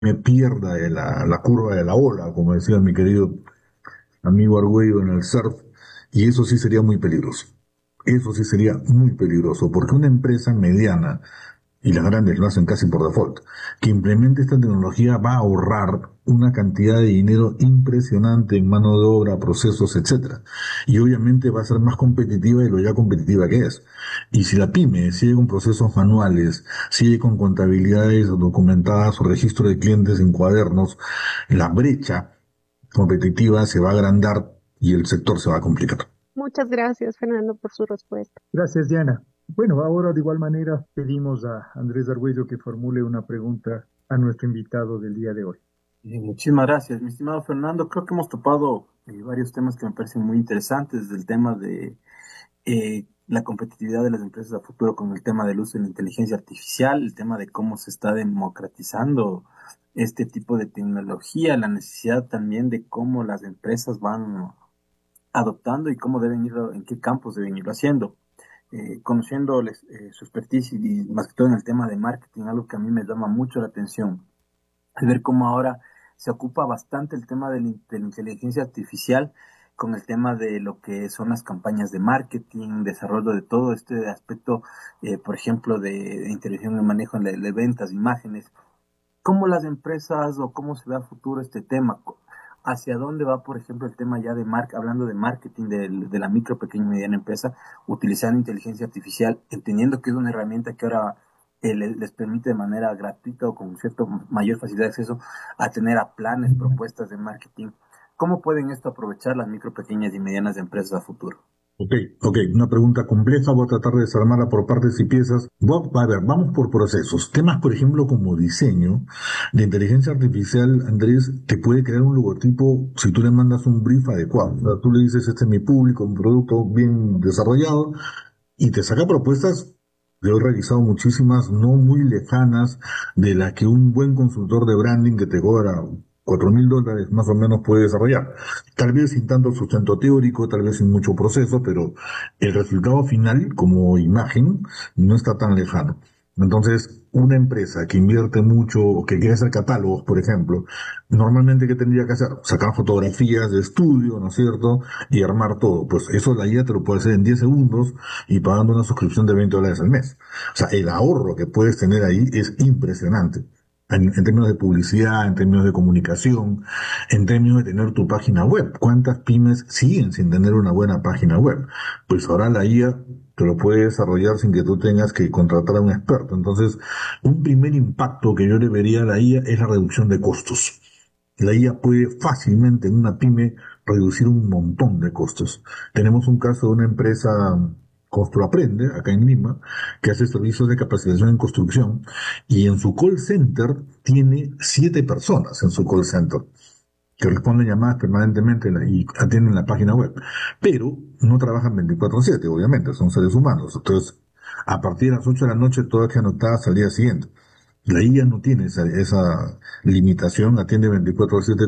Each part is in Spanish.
me pierda de la curva de la ola, como decía mi querido amigo Argüello en el surf, y eso sí sería muy peligroso. Eso sí sería muy peligroso, porque una empresa mediana, y las grandes lo hacen casi por default, que implemente esta tecnología va a ahorrar una cantidad de dinero impresionante en mano de obra, procesos, etcétera. Y obviamente va a ser más competitiva de lo ya competitiva que es. Y si la pyme sigue con procesos manuales, sigue con contabilidades documentadas o registro de clientes en cuadernos, la brecha competitiva se va a agrandar y el sector se va a complicar. Muchas gracias, Fernando, por su respuesta. Gracias, Diana. Bueno, ahora de igual manera pedimos a Andrés Argüello que formule una pregunta a nuestro invitado del día de hoy. Muchísimas gracias, mi estimado Fernando. Creo que hemos topado varios temas que me parecen muy interesantes, del tema de la competitividad de las empresas a futuro con el tema del uso de la inteligencia artificial, el tema de cómo se está democratizando este tipo de tecnología, la necesidad también de cómo las empresas van adoptando y cómo deben irlo, en qué campos deben irlo haciendo. Conociendo su expertise y más que todo en el tema de marketing, algo que a mí me llama mucho la atención es ver cómo ahora se ocupa bastante el tema de la inteligencia artificial con el tema de lo que son las campañas de marketing, desarrollo de todo este aspecto, por ejemplo, de intervención y manejo de ventas, imágenes. ¿Cómo las empresas o cómo se ve a futuro este tema? ¿Hacia dónde va, por ejemplo, el tema ya de hablando de marketing de la micro, pequeña y mediana empresa, utilizando inteligencia artificial, entendiendo que es una herramienta que ahora les permite de manera gratuita o con cierta mayor facilidad de acceso a tener a planes, propuestas de marketing? ¿Cómo pueden esto aprovechar las micro, pequeñas y medianas empresas a futuro? Ok, ok, una pregunta compleja, voy a tratar de desarmarla por partes y piezas. A ver, vamos por procesos. Temas, por ejemplo, como diseño. La inteligencia artificial, Andrés, te puede crear un logotipo si tú le mandas un brief adecuado. O sea, tú le dices, este es mi público, un producto bien desarrollado, y te saca propuestas. Yo he realizado muchísimas, no muy lejanas, de las que un buen consultor de branding que te cobra $4.000 más o menos puede desarrollar. Tal vez sin tanto sustento teórico, tal vez sin mucho proceso, pero el resultado final, como imagen, no está tan lejano. Entonces, una empresa que invierte mucho o que quiere hacer catálogos, por ejemplo, normalmente, ¿qué tendría que hacer? Sacar fotografías de estudio, ¿no es cierto? Y armar todo. Pues eso la IA te lo puede hacer en 10 segundos y pagando una suscripción de $20 al mes. O sea, el ahorro que puedes tener ahí es impresionante. En términos de publicidad, en términos de comunicación, en términos de tener tu página web. ¿Cuántas pymes siguen sin tener una buena página web? Pues ahora la IA te lo puede desarrollar sin que tú tengas que contratar a un experto. Entonces, un primer impacto que yo le vería a la IA es la reducción de costos. La IA puede fácilmente en una pyme reducir un montón de costos. Tenemos un caso de una empresa Construaprende, acá en Lima, que hace servicios de capacitación en construcción y en su call center tiene 7 personas en su call center que responden llamadas permanentemente y atienden la página web. Pero no trabajan 24/7, obviamente, son seres humanos. Entonces, a partir de las 8 de la noche, todas que anotadas al día siguiente. La IA no tiene esa limitación, atiende 24/7,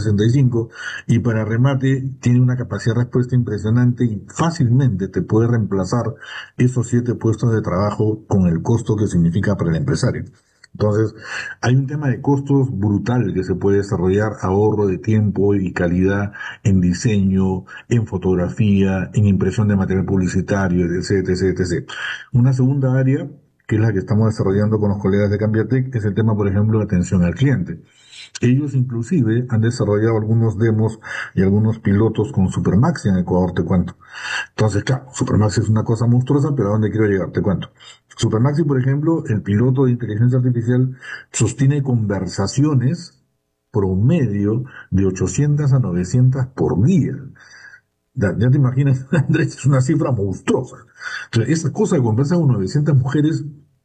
365, y para remate tiene una capacidad de respuesta impresionante y fácilmente te puede reemplazar esos 7 puestos de trabajo con el costo que significa para el empresario. Entonces, hay un tema de costos brutal que se puede desarrollar, ahorro de tiempo y calidad en diseño, en fotografía, en impresión de material publicitario, etc, etc, etc. Una segunda área que es la que estamos desarrollando con los colegas de Cambiatec, es el tema, por ejemplo, de atención al cliente. Ellos inclusive han desarrollado algunos demos y algunos pilotos con Supermaxi en Ecuador, te cuento. Entonces, claro, Supermaxi es una cosa monstruosa, pero ¿a dónde quiero llegar? Te cuento. Supermaxi, por ejemplo, el piloto de inteligencia artificial sostiene conversaciones promedio de 800 a 900 por día. Ya te imaginas, Andrés, es una cifra monstruosa. Entonces, esa cosa que conversa con 900 mujeres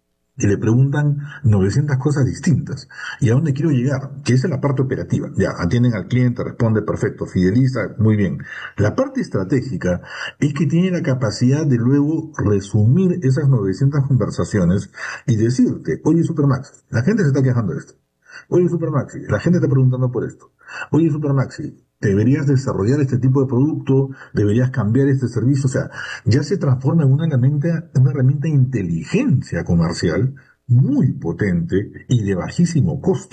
y le preguntan 900 cosas distintas. ¿Y a dónde quiero llegar? Que esa es la parte operativa. Ya, atienden al cliente, responde perfecto, fideliza, muy bien. La parte estratégica es que tiene la capacidad de luego resumir esas 900 conversaciones y decirte, oye Supermax, la gente se está quejando de esto. Oye Supermaxi, la gente está preguntando por esto. Oye Supermaxi, deberías desarrollar este tipo de producto, deberías cambiar este servicio. O sea, ya se transforma en una herramienta de inteligencia comercial muy potente y de bajísimo costo.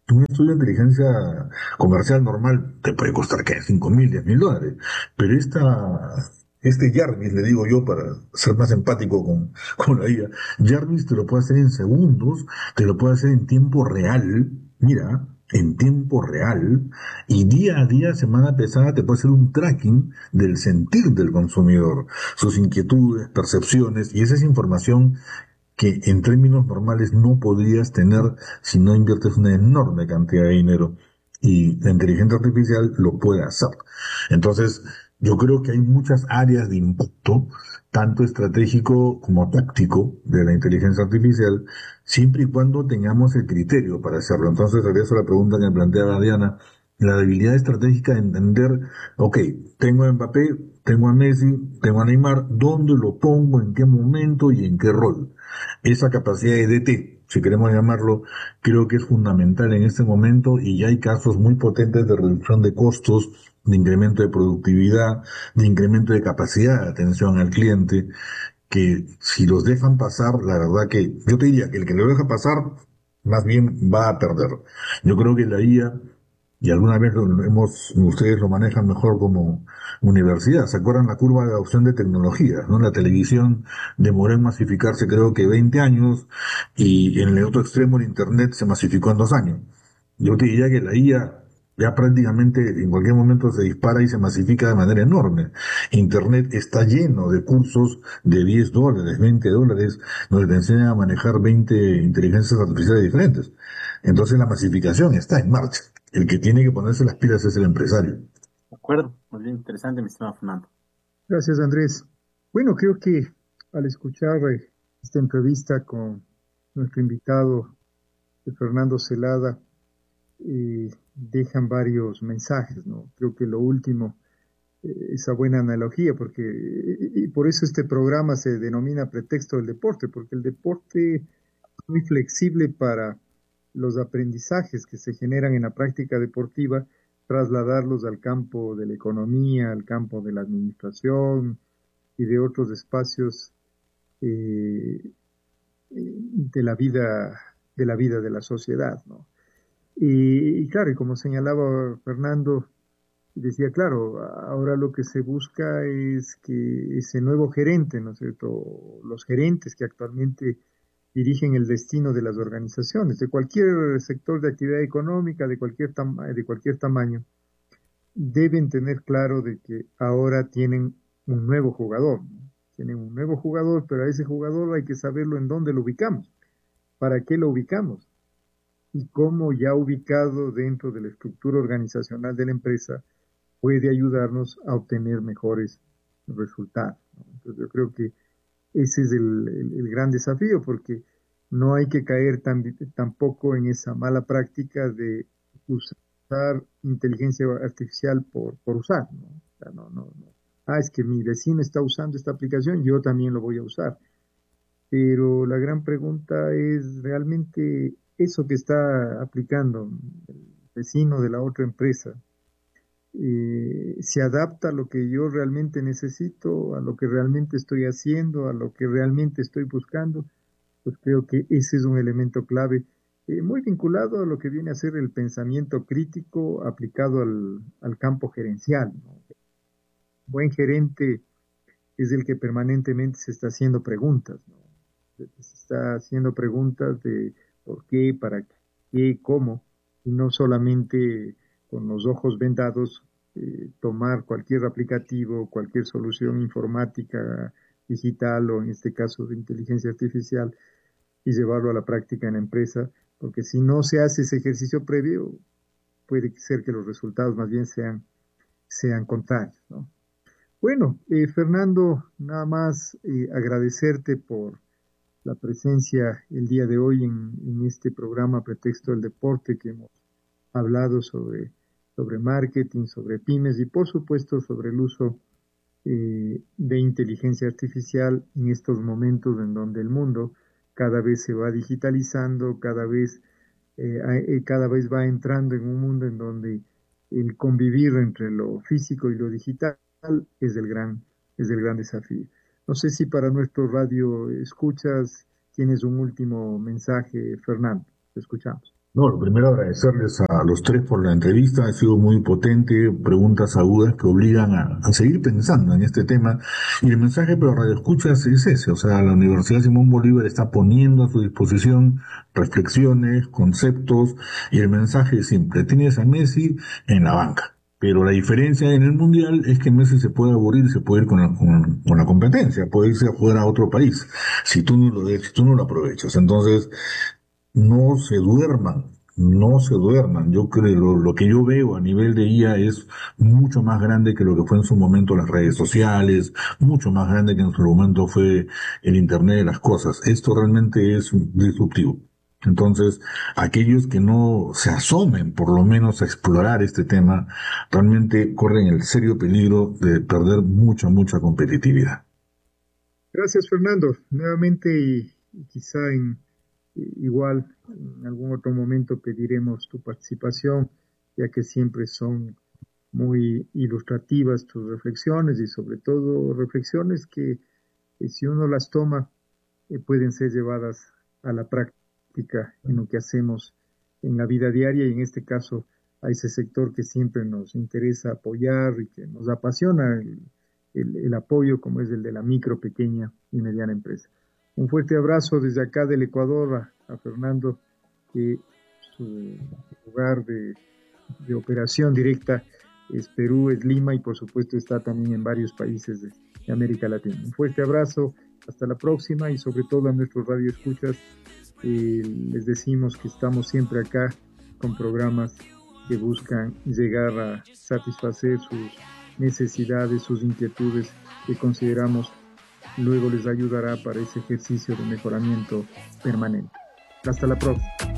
Un estudio de inteligencia comercial normal te puede costar que $5.000, $10.000, pero este Jarvis, le digo yo para ser más empático con la IA, Jarvis te lo puede hacer en segundos, te lo puede hacer en tiempo real, mira, en tiempo real, y día a día, semana pesada, te puede hacer un tracking del sentir del consumidor, sus inquietudes, percepciones, y esa es información que en términos normales no podrías tener si no inviertes una enorme cantidad de dinero. Y la inteligencia artificial lo puede hacer. Entonces, yo creo que hay muchas áreas de impacto, tanto estratégico como táctico, de la inteligencia artificial, siempre y cuando tengamos el criterio para hacerlo. Entonces, regreso a la pregunta que me planteaba Diana, la habilidad estratégica de entender, ok, tengo a Mbappé, tengo a Messi, tengo a Neymar, ¿dónde lo pongo, en qué momento y en qué rol? Esa capacidad de DT, si queremos llamarlo, creo que es fundamental en este momento y ya hay casos muy potentes de reducción de costos, de incremento de productividad, de incremento de capacidad de atención al cliente, que si los dejan pasar, la verdad que yo te diría que el que lo deja pasar, más bien va a perder. Yo creo que la IA, y alguna vez ustedes lo manejan mejor como universidad, ¿se acuerdan la curva de adopción de tecnologías? ¿No? La televisión demoró en masificarse creo que 20 años y en el otro extremo el Internet se masificó en 2 años. Yo te diría que la IA ya prácticamente en cualquier momento se dispara y se masifica de manera enorme. Internet está lleno de cursos de $10, $20, donde te enseñan a manejar 20 inteligencias artificiales diferentes. Entonces la masificación está en marcha. El que tiene que ponerse las pilas es el empresario. De acuerdo, muy bien interesante, mi estimado Fernando. Gracias, Andrés. Bueno, creo que al escuchar esta entrevista con nuestro invitado, Fernando Celada, dejan varios mensajes, ¿no? Creo que lo último, esa buena analogía, porque y por eso este programa se denomina Pretexto del Deporte, porque el deporte es muy flexible para los aprendizajes que se generan en la práctica deportiva, trasladarlos al campo de la economía, al campo de la administración y de otros espacios eh, de la vida de la sociedad, ¿no? Y claro, y como señalaba Fernando, decía, claro, ahora lo que se busca es que ese nuevo gerente, ¿no es cierto? Los gerentes que actualmente dirigen el destino de las organizaciones, de cualquier sector de actividad económica, de cualquier tamaño, deben tener claro de que ahora tienen un nuevo jugador, ¿no? Tienen un nuevo jugador, pero a ese jugador hay que saberlo en dónde lo ubicamos, para qué lo ubicamos y cómo ya ubicado dentro de la estructura organizacional de la empresa puede ayudarnos a obtener mejores resultados, ¿no? Entonces yo creo que ese es el gran desafío, porque no hay que caer tampoco en esa mala práctica de usar inteligencia artificial por usar, ¿no? O sea, no. Ah, es que mi vecino está usando esta aplicación, yo también lo voy a usar. Pero la gran pregunta es realmente eso que está aplicando el vecino de la otra empresa, se adapta a lo que yo realmente necesito, a lo que realmente estoy haciendo, a lo que realmente estoy buscando. Pues creo que ese es un elemento clave, muy vinculado a lo que viene a ser el pensamiento crítico aplicado al campo gerencial, ¿no? Buen gerente es el que permanentemente se está haciendo preguntas, ¿no? Se está haciendo preguntas de por qué, para qué, cómo, y no solamente con los ojos vendados tomar cualquier aplicativo, cualquier solución informática, digital o en este caso de inteligencia artificial y llevarlo a la práctica en la empresa, porque si no se hace ese ejercicio previo, puede ser que los resultados más bien sean contrarios, ¿no? Bueno, Fernando, nada más agradecerte por la presencia el día de hoy en este programa Pretexto del Deporte, que hemos hablado sobre marketing, sobre pymes y por supuesto sobre el uso de inteligencia artificial en estos momentos en donde el mundo cada vez se va digitalizando, cada vez va entrando en un mundo en donde el convivir entre lo físico y lo digital es el gran desafío. No sé si para nuestro radio escuchas tienes un último mensaje, Fernando. Te escuchamos. No, lo primero agradecerles a los tres por la entrevista, ha sido muy potente, preguntas agudas que obligan a seguir pensando en este tema. Y el mensaje para Radio Escuchas es ese, o sea, la Universidad Simón Bolívar está poniendo a su disposición reflexiones, conceptos, y el mensaje es simple, tienes a Messi en la banca. Pero la diferencia en el Mundial es que Messi se puede aburrir y se puede ir con la competencia, puede irse a jugar a otro país, si tú no lo aprovechas. Entonces, no se duerman, no se duerman. Yo creo, lo que yo veo a nivel de IA es mucho más grande que lo que fue en su momento las redes sociales, mucho más grande que en su momento fue el Internet de las cosas. Esto realmente es disruptivo. Entonces, aquellos que no se asomen por lo menos a explorar este tema, realmente corren el serio peligro de perder mucha, mucha competitividad. Gracias, Fernando. Nuevamente y quizá igual en algún otro momento pediremos tu participación, ya que siempre son muy ilustrativas tus reflexiones y sobre todo reflexiones que si uno las toma pueden ser llevadas a la práctica en lo que hacemos en la vida diaria y en este caso a ese sector que siempre nos interesa apoyar y que nos apasiona el apoyo como es el de la micro, pequeña y mediana empresa. Un fuerte abrazo desde acá del Ecuador a Fernando, que su lugar de operación directa es Perú, es Lima y por supuesto está también en varios países de América Latina. Un fuerte abrazo, hasta la próxima y sobre todo a nuestros radioescuchas les decimos que estamos siempre acá con programas que buscan llegar a satisfacer sus necesidades, sus inquietudes que consideramos luego les ayudará para ese ejercicio de mejoramiento permanente. Hasta la próxima.